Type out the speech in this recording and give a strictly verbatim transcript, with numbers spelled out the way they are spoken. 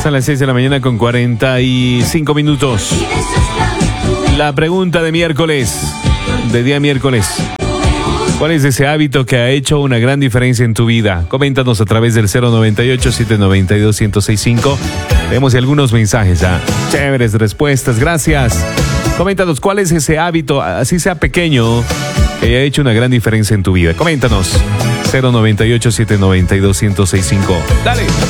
Son las seis de la mañana con cuarenta y cinco minutos. La pregunta de miércoles, de día miércoles. ¿Cuál es ese hábito que ha hecho una gran diferencia en tu vida? Coméntanos a través del cero noventa y ocho, siete noventa y dos, uno seis cinco. Vemos algunos mensajes ya. Chéveres respuestas, gracias. Coméntanos cuál es ese hábito, así sea pequeño, que haya hecho una gran diferencia en tu vida. Coméntanos. cero noventa y ocho, siete noventa y dos, uno seis cinco. Dale.